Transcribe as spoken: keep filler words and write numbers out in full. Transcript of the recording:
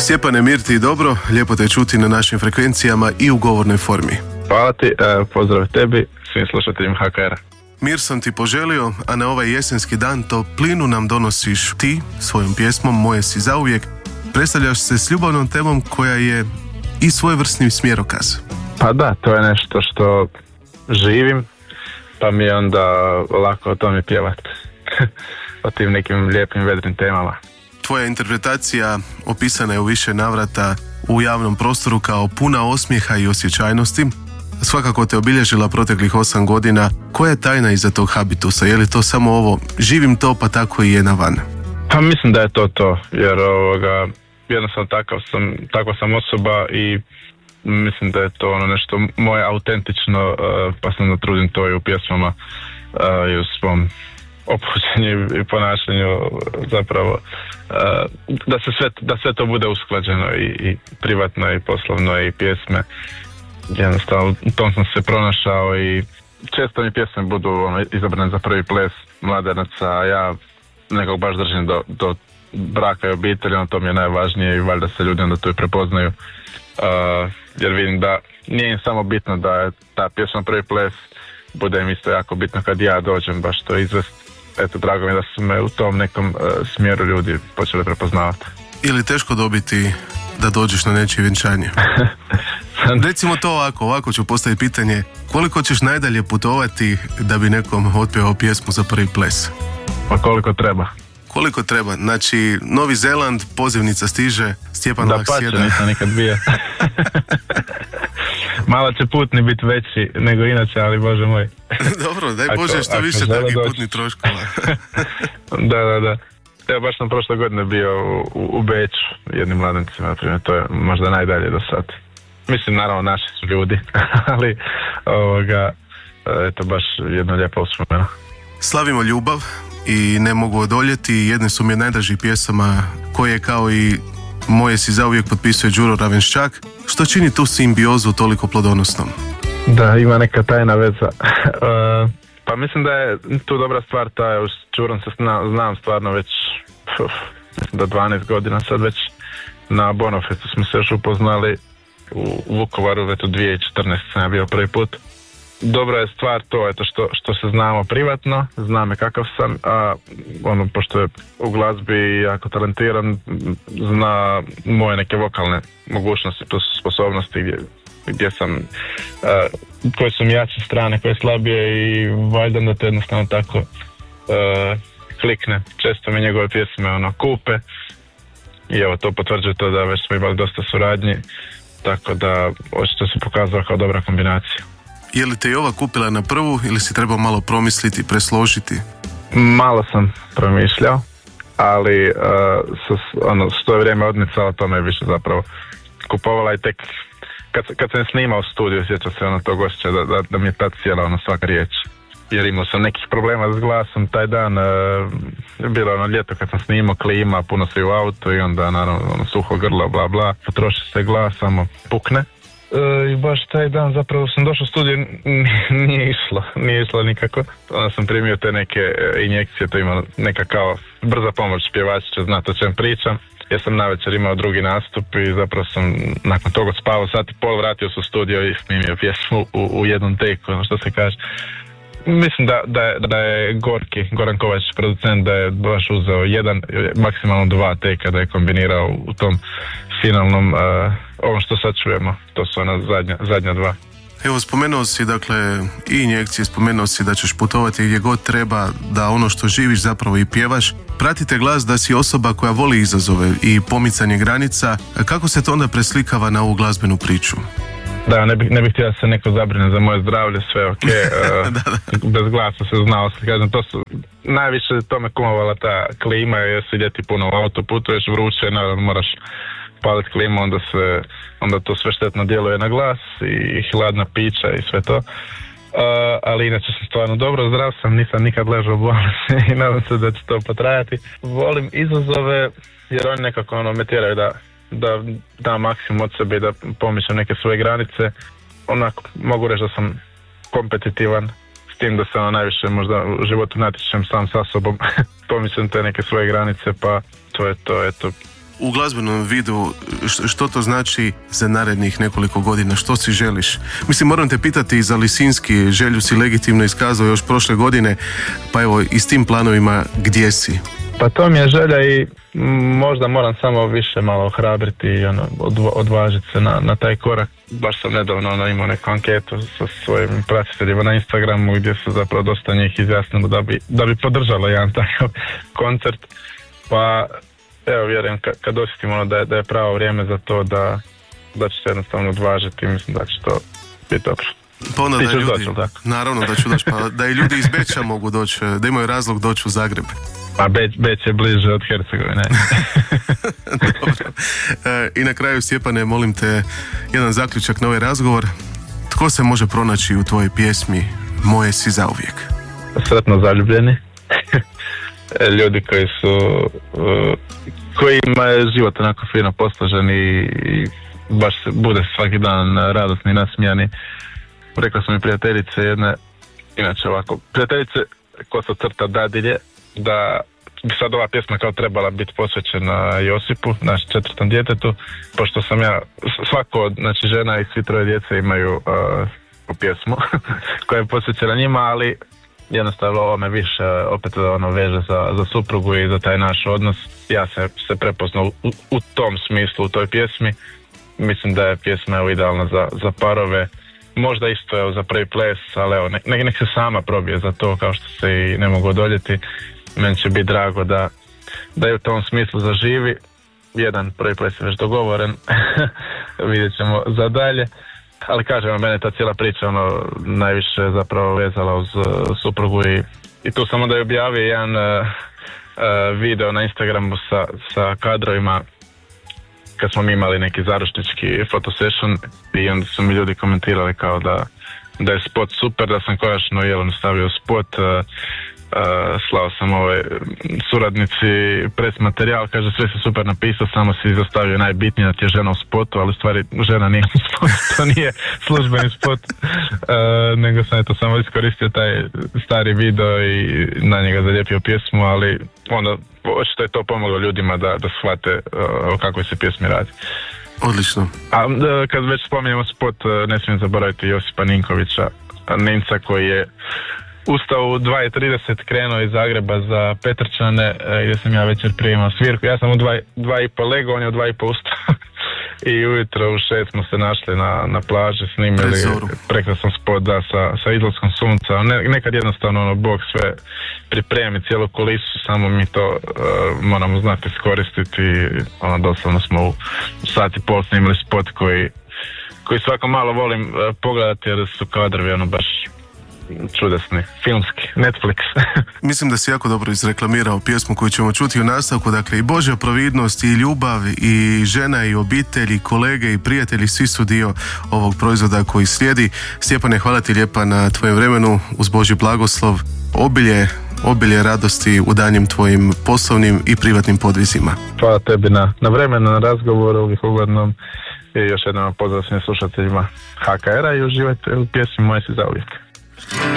Stjepane, mir ti dobro, lijepo te čuti na našim frekvencijama i u govornoj formi. Hvala ti, pozdrav tebi, svim slušateljima H K R-a. Mir sam ti poželio, a na ovaj jesenski dan toplinu nam donosiš ti svojom pjesmom Moje si zauvijek. Predstavljaš se s ljubavnom temom koja je i svojevrsni smjerokaz. Pa da, to je nešto što živim, pa mi je onda lako o tome pjevati. O tim nekim lijepim vedrim temama. Tvoja interpretacija opisana je u više navrata u javnom prostoru kao puna osmijeha i osjećajnosti. Svakako te obilježila proteklih osam godina. Koja je tajna iza tog habitusa? Je li to samo ovo, živim to pa tako i je na van? Pa mislim da je to to, jer ovoga, jednostavno takav sam, takva sam osoba i mislim da je to ono nešto moje autentično, pa sam natrudim to i u pjesmama i u svom opođenju i ponašanju zapravo, da se sve, da sve to bude usklađeno i, i privatno i poslovno i pjesme. Jednostavno, u tom sam se pronašao i često mi pjesme budu ono, izabrane za prvi ples mladenaca, a ja nekog baš držim do, do braka i obitelji, ono to mi je najvažnije i valjda se ljudi onda tu i prepoznaju, uh, jer vidim da nije im samo bitno da je ta pjesma prvi ples, bude im isto jako bitno kad ja dođem baš to izvest. Eto, drago mi je da su me u tom nekom uh, smjeru ljudi počeli prepoznavati. Ili teško dobiti da dođeš na nečije vjenčanje? Recimo to ovako, ovako ću postaviti pitanje. Koliko ćeš najdalje putovati da bi nekom otpjevao pjesmu za prvi ples? Pa koliko treba. Koliko treba? Znači, Novi Zeland, pozivnica stiže, Stjepan da Lah sjeda. Da pače, nisam nikad bio. Malo će putni biti veći nego inače, ali Bože moj. Dobro, daj Bože ako, što ako više takvih putnih troškova. Da, da, da. Evo, baš sam prošle godine bio u, u, u Beču, jednim mladencima, naprimjer, to je možda najdalje do sad. Mislim, naravno, naši su ljudi, ali ovoga, eto, baš jedno lijepo uspomeno. Slavimo ljubav i ne mogu odoljeti, jedne su mi najdražih pjesama koje kao i Moje si zauvijek potpisuje Đuro Ravenščak. Što čini tu simbiozu toliko plodonosnom? Da, ima neka tajna veza. uh, pa mislim da je tu dobra stvar ta, s Đurom se zna, znam stvarno već uf, mislim da dvanaest godina sad već. Na Bonofestu smo se još upoznali u Vukovaru, već u dvije tisuće četrnaeste sam ja bio prvi put. Dobra je stvar to, eto, što, što se znamo privatno, znamo kakav sam, a ono, pošto je u glazbi jako talentiran, zna moje neke vokalne mogućnosti, sposobnosti gdje, gdje sam, uh, koje su mi jače strane, koje slabije i valjda da to jednostavno tako uh, klikne. Često mi njegove pjesme ono, kupe i evo to potvrđuje to da već smo imali dosta suradnji, tako da očito se pokazala kao dobra kombinacija. Je li te i ova kupila na prvu ili si trebao malo promisliti, presložiti? Malo sam promišljao, ali uh, s, ono, što je vrijeme odmicalo, to me više zapravo kupovala i tek kad, kad sam snimao studiju, sjećam se ono tog osjećaja da, da, da mi je tad sjela ono svaka riječ. Jer imao sam nekih problema s glasom taj dan, uh, bilo ono ljeto kad sam snimao, klima, puno se u auto i onda naravno ono, suho grlo, bla bla, potroši se glas, samo pukne. E, I baš taj dan zapravo sam došao u studiju, nije išlo, nije išlo nikako. Onda sam primio te neke injekcije, to ima neka kao brza pomoć, pjevači će znati o čem pričam. Ja sam navečer imao drugi nastup i zapravo sam nakon toga spavao sat i pol, vratio se u studio i snimio pjesmu u, u jednom teku, ono što se kaže. Mislim da, da, je, da je Gorki, Goran Kovač, producent, da je baš uzeo jedan, maksimalno dva teka, da je kombinirao u tom finalnom, uh, ovo što sad čujemo, to su ona zadnja, zadnja dva. Evo, spomenuo si dakle i injekcije, spomenuo si da ćeš putovati gdje god treba, da ono što živiš zapravo i pjevaš. Pratite glas da si osoba koja voli izazove i pomicanje granica. Kako se to onda preslikava na ovu glazbenu priču? Da, ne bih, ne bih htio da se neko zabrine za moje zdravlje, sve ok, uh, da, da. Bez glasa se znao, kažem, to su, najviše to me kumovala ta klima, jer si ljeti puno u auto, putuješ vruće, naravno moraš paliti klimu, onda, se, onda to sve štetno djeluje na glas i hladna pića i sve to. Uh, ali inače sam stvarno dobro, zdrav sam, nisam nikad ležao u bolnici i nadam se da će to potrajati. Volim izazove jer oni nekako ono, me tjeraju da da dam maksimum od sebe i da pomišljam neke svoje granice. Onako, mogu reći da sam kompetitivan, s tim da se ono najviše možda u životu natječem sam sa sobom. Pomišljam te neke svoje granice, pa to je to, eto. u glazbenom vidu, što to znači za narednih nekoliko godina, što si želiš? Mislim, moram te pitati za Lisinski, želju si legitimno iskazao još prošle godine, pa evo i s tim planovima gdje si? Pa to mi je želja i možda moram samo više malo ohrabriti i ono, odvažiti se na, na taj korak. Baš sam nedavno ono, imao neku anketu sa svojim pratiteljima na Instagramu gdje su zapravo dosta njih izjasnilo da bi, da bi podržalo jedan takav koncert. Pa evo, vjerujem ka, kad osjetim ono da je, da je pravo vrijeme za to, da, da ću se jednostavno odvažiti i mislim da će to biti dobro. Pa onda da ljudi, doći, naravno da ću doći, pa da i ljudi iz Beča mogu doći, da imaju razlog doći u Zagreb. Pa Beć, Beć je bliže od Hercegovine. Dobro. E, I na kraju, Stjepane, molim te jedan zaključak na ovaj razgovor. Tko se može pronaći u tvojoj pjesmi Moje si zauvijek? Sretno zaljubljeni. Ljudi koji su uh, kojima je život onako fino posložen i, i baš se bude svaki dan radosni i nasmijani. Rekla sam mi prijateljice jedne, inače ovako, prijateljice ko se crta dadilje, da bi sad ova pjesma kao trebala biti posvećena Josipu, naš četvrtom djetetu, pošto sam ja, svako, znači žena i svi troje djece imaju uh, pjesmu koja je posvećena njima, ali jednostavno ovo me više opet ono veže za, za suprugu i za taj naš odnos. Ja se, se prepoznao u, u tom smislu u toj pjesmi. Mislim da je pjesma evo, idealna za, za parove. Možda isto evo, za prvi ples, ali evo, nek, nek se sama probije za to, kao što se i ne mogu odoljeti. Meni će biti drago da, da je u tom smislu zaživi. Jedan prvi ples je već dogovoren, vidjet ćemo za dalje. Ali kažem, mene ta cijela priča ono, najviše zapravo vezala uz uh, suprugu i, i tu sam onda je objavio jedan uh, uh, video na Instagramu sa, sa kadrovima kad smo mi imali neki zaručnički fotosession i onda su mi ljudi komentirali kao da, da je spot super, da sam konačno jel stavio spot. Uh, Uh, slao sam ove suradnici pres materijal, kaže sve se super napisao, samo si izostavio najbitnije da ti je žena u spotu, ali u stvari žena nije u spotu, to nije službeni spot, uh, nego sam eto samo iskoristio taj stari video i na njega zalijepio pjesmu, ali onda očito je to pomoglo ljudima da, da shvate uh, o kakvoj se pjesmi radi. Odlično. A uh, kad već spominjemo spot, uh, ne smijem zaboraviti Josipa Ninkovića, Ninca koji je ustao u dva i trideset, krenuo iz Zagreba za Petrčane, gdje sam ja večer prije imao svirku. Ja sam u dva, dva i po lego, on je u dva i po ustao. I ujutro u šest smo se našli na, na plaži, snimili prekrasan spot da, sa, sa izlaskom sunca. Ne, nekad jednostavno ono, Bog sve pripremi, cijelu kulisu, samo mi to uh, moramo znati iskoristiti. Ono, doslovno smo u sat i pol snimili spot koji, koji svako malo volim uh, pogledati jer su kadrovi ono baš čudesni, filmski, Netflix. Mislim da si jako dobro izreklamirao pjesmu koju ćemo čuti u nastavku, dakle i Božja providnost i ljubav i žena i obitelj i kolege i prijatelji, svi su dio ovog proizvoda koji slijedi. Stjepane, hvala ti lijepa na tvojem vremenu, uz Božji blagoslov, obilje, obilje radosti u danjim tvojim poslovnim i privatnim podvizima. Hvala tebi na, na vremenu, na razgovoru uvijek ugodnom i još jednom pozdrav svim slušateljima H K R-a i uživajte u pjesmi Moje si zauvijek.